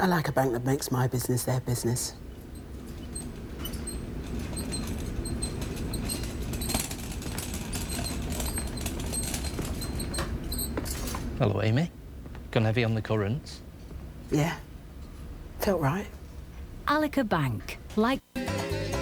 I like a bank that makes my business their business. Hello, Amy. Gone heavy on the currents? Yeah, felt right. Alika Bank, like...